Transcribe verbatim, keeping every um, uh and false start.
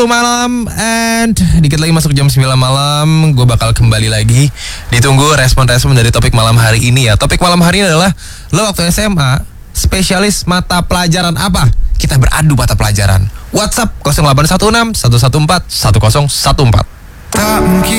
malam and dikit lagi masuk jam sembilan malam. Gue bakal kembali lagi. Ditunggu respon-respon dari topik malam hari ini ya. Topik malam hari ini adalah lo waktu S M A spesialis mata pelajaran apa? Kita beradu mata pelajaran. WhatsApp nol delapan satu enam satu satu empat satu nol satu empat. Tak mungkin